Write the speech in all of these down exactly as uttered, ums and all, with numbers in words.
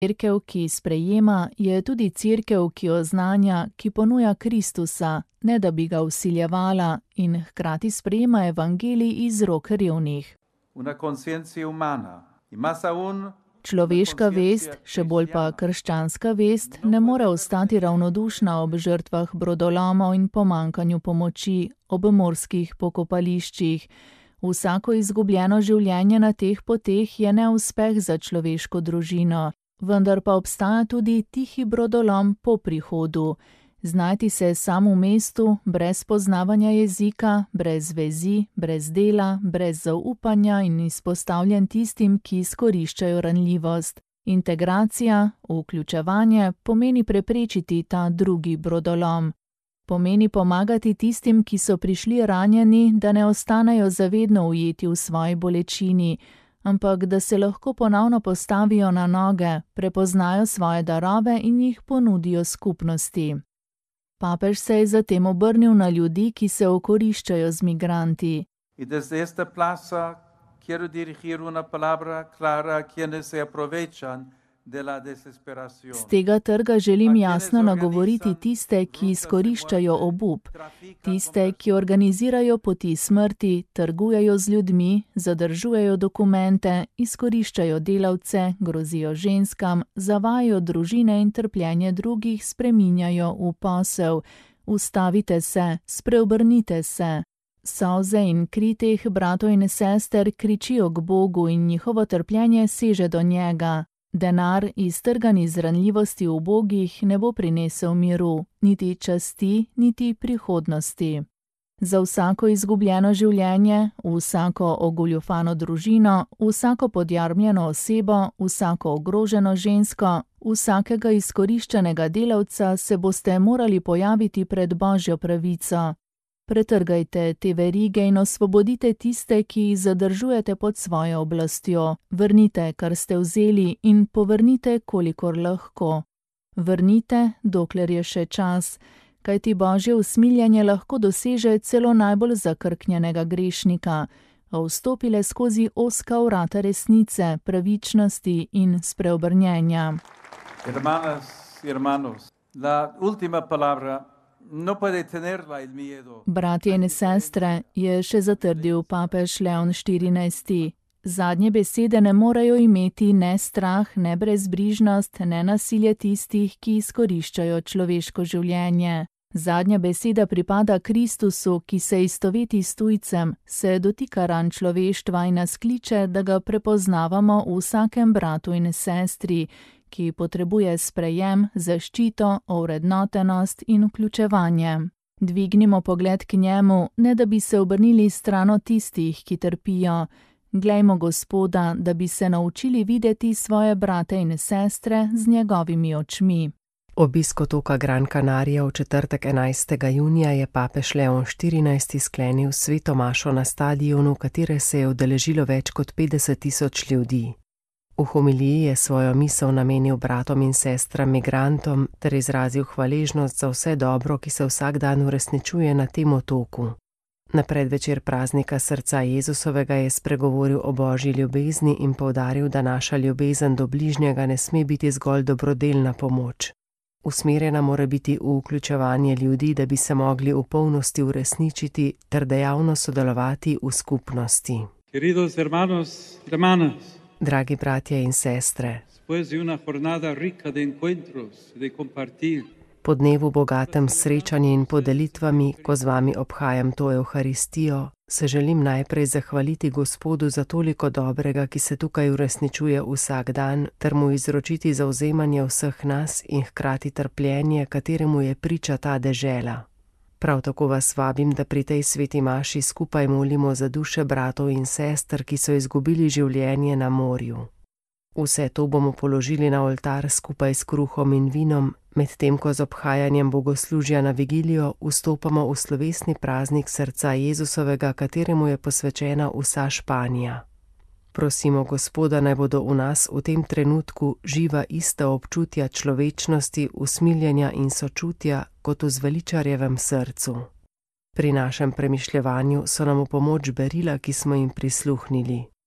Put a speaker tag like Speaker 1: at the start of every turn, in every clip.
Speaker 1: Cerkev, ki sprejema, je tudi cerkev, ki oznanja, ki ponuja Kristusa, ne da bi ga vsiljevala, in hkrati sprejema evangelij iz rok revnih.
Speaker 2: Una conciencia humana, y más aún
Speaker 1: Človeška vest, še bolj pa krščanska vest, ne more ostati ravnodušna ob žrtvah brodolomov in pomankanju pomoči, ob morskih pokopališčih. Vsako izgubljeno življenje na teh poteh je neuspeh za človeško družino, vendar pa obstaja tudi tihi brodolom po prihodu. Znajti se sam v mestu, brez poznavanja jezika, brez vezi, brez dela, brez zaupanja in izpostavljen tistim, ki izkoriščajo ranljivost. Integracija, vključevanje pomeni preprečiti ta drugi brodolom. Pomeni pomagati tistim, ki so prišli ranjeni, da ne ostanejo zavedno ujeti v svoji bolečini, ampak da se lahko ponovno postavijo na noge, prepoznajo svoje darove in jih ponudijo skupnosti. Papež se je zatem obrnil na ljudi, ki se okoriščajo z migranti.
Speaker 2: Y desde esta plaza quiero dirigir una palabra clara a quienes se aprovechan de la desesperación.
Speaker 1: Z tega trga želim jasno nagovoriti tiste, ki izkoriščajo obup, tiste, ki organizirajo poti smrti, trgujejo z ljudmi, zadržujejo dokumente, izkoriščajo delavce, grozijo ženskam, zavajajo družine in trpljenje drugih spreminjajo v posel. Ustavite se, spreobrnite se. Solze in kri teh bratov in sester kričijo k Bogu in njihovo trpljenje seže do njega. Denar, iztrgan iz ranljivosti ubogih, ne bo prinesel miru, niti časti, niti prihodnosti. Za vsako izgubljeno življenje, vsako ogoljufano družino, vsako podjarmljeno osebo, vsako ogroženo žensko, vsakega izkoriščenega delavca se boste morali pojaviti pred Božjo pravico. Pretrgajte te verige in osvobodite tiste, ki jih zadržujete pod svojo oblastjo. Vrnite, kar ste vzeli, in povrnite, kolikor lahko. Vrnite, dokler je še čas, kajti Božje usmiljenje lahko doseže celo najbolj zakrknjenega grešnika, a vstopile skozi ozka vrata resnice, pravičnosti in spreobrnjenja.
Speaker 2: Hermanas y hermanos, la última palabra no puede tenerla el miedo.
Speaker 1: Bratje in sestre, je še zatrdil papež Leon štirinajsti. Zadnje besede ne morejo imeti ne strah, ne brezbrižnost, ne nasilje tistih, ki izkoriščajo človeško življenje. Zadnja beseda pripada Kristusu, ki se istoveti s tujcem, se dotika ran človeštva in nas kliče, da ga prepoznavamo v vsakem bratu in sestri, ki potrebuje sprejem, zaščito, ovrednotenost in vključevanje. Dvignimo pogled k njemu, ne da bi se obrnili stran od tistih, ki trpijo. Glejmo Gospoda, da bi se naučili videti svoje brate in sestre z njegovimi očmi.
Speaker 3: Obisk otoka Gran Canaria v četrtek enajstega junija je papež Leon štirinajsti sklenil sveto mašo na stadionu, katere se je udeležilo več kot petdeset tisoč ljudi. V homiliji je svojo misel namenil bratom in sestram migrantom ter izrazil hvaležnost za vse dobro, ki se vsak dan uresničuje na tem otoku. Na predvečer praznika srca Jezusovega je spregovoril o Božji ljubezni in poudaril, da naša ljubezen do bližnjega ne sme biti zgolj dobrodelna pomoč. Usmerjena mora biti v vključevanje ljudi, da bi se mogli v polnosti uresničiti ter dejavno sodelovati v skupnosti.
Speaker 2: Queridos hermanos, hermanas,
Speaker 3: dragi bratje in sestre,
Speaker 2: después de una jornada rica de encuentros, de compartir,
Speaker 3: po dnevu bogatem srečanji in podelitvami, ko z vami obhajam to Evharistijo, se želim najprej zahvaliti Gospodu za toliko dobrega, ki se tukaj uresničuje vsak dan, ter mu izročiti zavzemanje vseh nas in hkrati trpljenje, kateremu je priča ta dežela. Prav tako vas vabim, da pri tej sveti maši skupaj molimo za duše bratov in sester, ki so izgubili življenje na morju. Vse to bomo položili na oltar skupaj s kruhom in vinom, medtem ko z obhajanjem bogoslužja na vigilijo vstopamo v slovesni praznik srca Jezusovega, kateremu je posvečena vsa Španija. Prosimo Gospoda, naj bodo v nas v tem trenutku živa ista občutja človečnosti, usmiljenja in sočutja kot v zveličarjevem srcu. Pri našem premišljevanju so nam v pomoč berila, ki smo jim prisluhnili.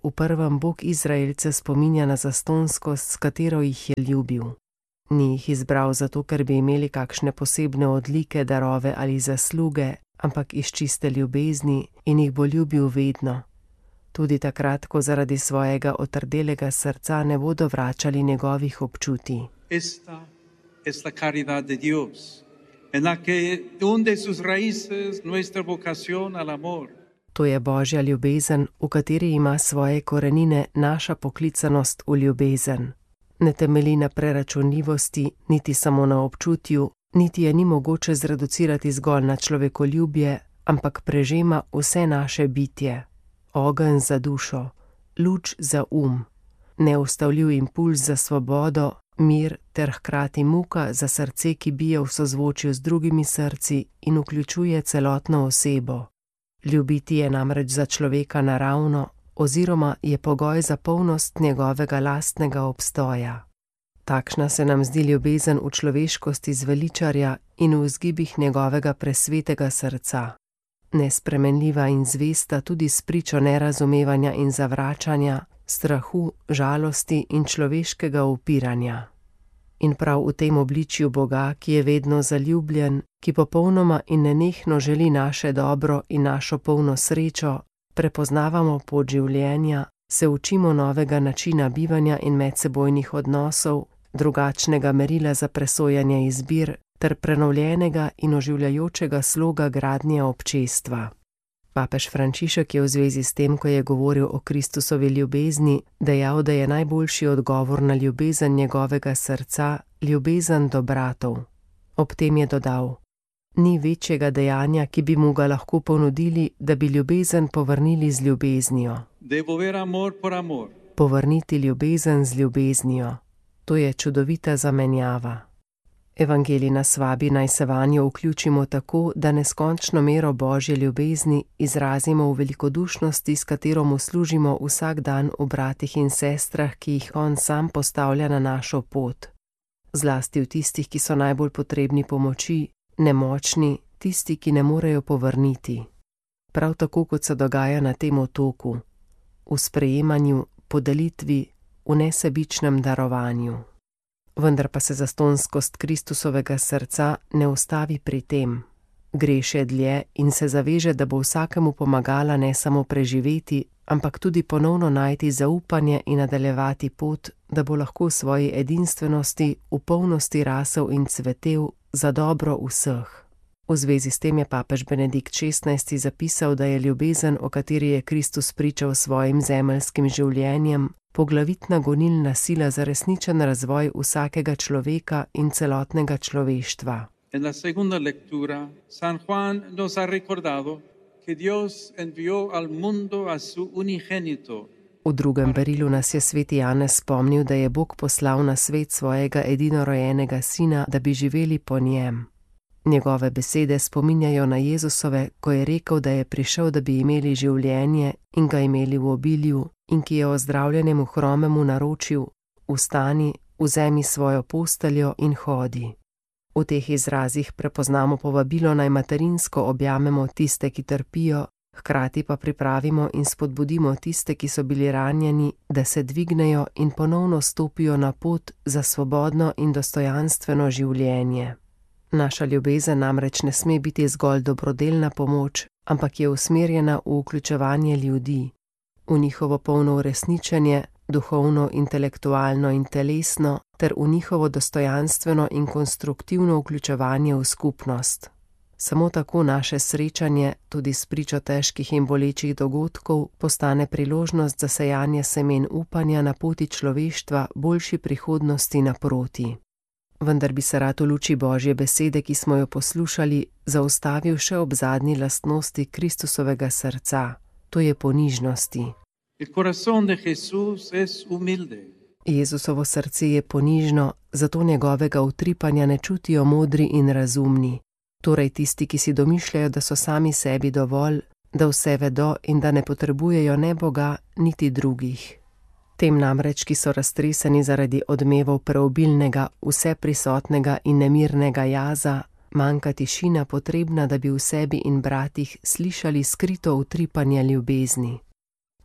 Speaker 3: v prvem Bog Izraelce spominja na zastonskost, s katero jih je ljubil. Ni jih izbral zato, ker bi imeli kakšne posebne odlike, darove ali zasluge, ampak iz čiste ljubezni in jih bo ljubil vedno. Tudi takrat, ko zaradi svojega otrdelega srca ne bodo vračali njegovih občutij.
Speaker 2: Esta es la caridad de Dios, en la que hunde sus raíces nuestra vocación al amor.
Speaker 3: To je Božja ljubezen, v kateri ima svoje korenine naša poklicanost v ljubezen. Ne temelji na preračunljivosti, niti samo na občutju, niti je ni mogoče zreducirati zgolj na človekoljubje, ampak prežema vse naše bitje. Ogenj za dušo, luč za um, neustavljiv impuls za svobodo, mir ter hkrati muka za srce, ki bije v sozvočju z drugimi srci in vključuje celotno osebo. Ljubiti je namreč za človeka naravno, oziroma je pogoj za polnost njegovega lastnega obstoja. Takšna se nam zdi ljubezen v človeškosti zveličarja in v vzgibih njegovega presvetega srca. Nespremenljiva in zvesta tudi spričo nerazumevanja in zavračanja, strahu, žalosti in človeškega upiranja. In prav v tem obličju Boga, ki je vedno zaljubljen, ki popolnoma in nenehno želi naše dobro in našo polno srečo, prepoznavamo pot življenja, se učimo novega načina bivanja in medsebojnih odnosov, drugačnega merila za presojanje izbir ter prenovljenega in oživljajočega sloga gradnje občestva. Papež Frančišek je v zvezi s tem, ko je govoril o Kristusovi ljubezni, dejal, da je najboljši odgovor na ljubezen njegovega srca ljubezen do bratov. Ob tem je dodal: ni večjega dejanja, ki bi mu ga lahko ponudili, da bi ljubezen povrnili z ljubeznijo.
Speaker 2: Devolver amor por amor.
Speaker 3: Povrniti ljubezen z ljubeznijo. To je čudovita zamenjava. Evangelij nas vabi, naj se vanjo vključimo tako, da neskončno mero Božje ljubezni izrazimo v velikodušnosti, s katero mu služimo vsak dan v bratih in sestrah, ki jih on sam postavlja na našo pot. Zlasti v tistih, ki so najbolj potrebni pomoči, nemočni, tisti, ki ne morejo povrniti. Prav tako, kot se dogaja na tem otoku, v sprejemanju, podelitvi, v nesebičnem darovanju. Vendar pa se zastonskost Kristusovega srca ne ustavi pri tem. Gre še dlje in se zaveže, da bo vsakemu pomagala ne samo preživeti, ampak tudi ponovno najti zaupanje in nadaljevati pot, da bo lahko v svoji edinstvenosti v polnosti rasel in cvetel za dobro vseh. V zvezi s tem je papež Benedikt šestnajsti zapisal, da je ljubezen, o kateri je Kristus pričal svojim zemeljskim življenjem, poglavitna gonilna sila za resničen razvoj vsakega človeka in celotnega človeštva.
Speaker 2: En la segunda lectura, San Juan nos ha recordado que Dios envió al mundo a su unigénito.
Speaker 3: V drugem berilu nas je sveti Janez spomnil, da je Bog poslal na svet svojega edinorojenega sina, da bi živeli po njem. Njegove besede spominjajo na Jezusove, ko je rekel, da je prišel, da bi imeli življenje in ga imeli v obilju, in ki je ozdravljenemu hromemu naročil: vstani, vzemi svojo posteljo in hodi. V teh izrazih prepoznamo povabilo, naj materinsko objamemo tiste, ki trpijo, hkrati pa pripravimo in spodbudimo tiste, ki so bili ranjeni, da se dvignejo in ponovno stopijo na pot za svobodno in dostojanstveno življenje. Naša ljubezen namreč ne sme biti zgolj dobrodelna pomoč, ampak je usmerjena v vključevanje ljudi, v njihovo polno uresničenje, duhovno, intelektualno in telesno, ter v njihovo dostojanstveno in konstruktivno vključevanje v skupnost. Samo tako naše srečanje, tudi s pričo težkih in bolečih dogodkov, postane priložnost za sejanje semen upanja na poti človeštva boljši prihodnosti naproti. Vendar bi se rad v luči Božje besede, ki smo jo poslušali, zaustavil še ob zadnji lastnosti Kristusovega srca, to je ponižnosti.
Speaker 2: El corazón de Jesús es humilde.
Speaker 3: Jezusovo srce je ponižno, zato njegovega utripanja ne čutijo modri in razumni, torej tisti, ki si domišljajo, da so sami sebi dovolj, da vse vedo in da ne potrebujejo ne Boga, niti drugih. Tem namreč, ki so raztreseni zaradi odmevov preobilnega, vseprisotnega in nemirnega jaza, manjka tišina potrebna, da bi v sebi in bratih slišali skrito utripanje ljubezni.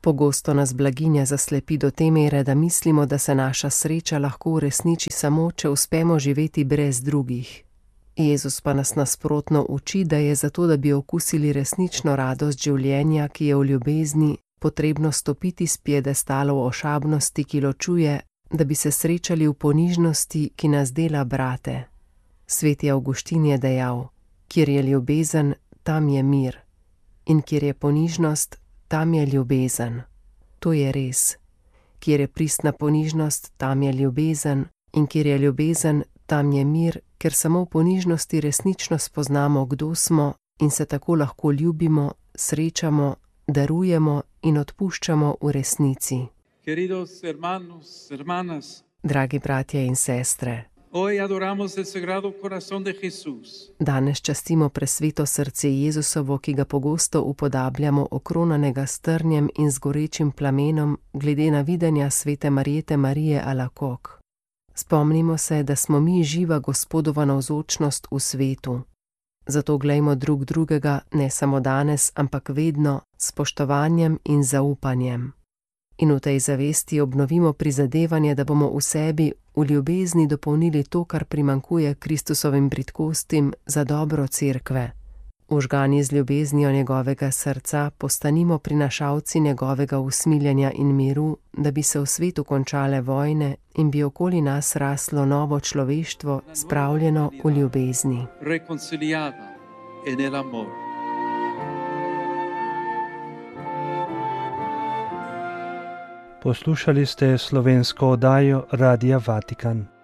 Speaker 3: Pogosto nas blaginja zaslepi do te mere, da mislimo, da se naša sreča lahko uresniči samo, če uspemo živeti brez drugih. Jezus pa nas nasprotno uči, da je zato, da bi okusili resnično radost življenja, ki je v ljubezni, potrebno stopiti s piedestalov ošabnosti, ki ločuje, da bi se srečali v ponižnosti, ki nas dela brate. Sveti Avguštin je dejal: kjer je ljubezen, tam je mir, in kjer je ponižnost, tam je ljubezen. To je res. Kjer je pristna ponižnost, tam je ljubezen, in kjer je ljubezen, tam je mir, ker samo v ponižnosti resnično spoznamo, kdo smo, in se tako lahko ljubimo, srečamo, darujemo in odpuščamo v resnici.
Speaker 2: Queridos hermanos, hermanas,
Speaker 3: Dragi bratje in sestre,
Speaker 2: hoy adoramos el Sagrado Corazón de Jesús.
Speaker 3: danes častimo presveto srce Jezusovo, ki ga pogosto upodabljamo okronanega s trnjem in z gorečim plamenom glede na videnja svete Marjete Marije Alakok. Spomnimo se, da smo mi živa Gospodova navzočnost v svetu. Zato glejmo drug drugega ne samo danes, ampak vedno s spoštovanjem in zaupanjem. In v tej zavesti obnovimo prizadevanje, da bomo v sebi v ljubezni dopolnili to, kar primankuje Kristusovim bridkostim za dobro cerkve. Užgani z ljubeznijo njegovega srca postanimo prinašalci njegovega usmiljenja in miru, da bi se v svetu končale vojne in bi okoli nas raslo novo človeštvo, spravljeno v ljubezni.
Speaker 2: Reconciliada en el amor.
Speaker 4: Poslušali ste slovensko oddajo Radia Vatikan.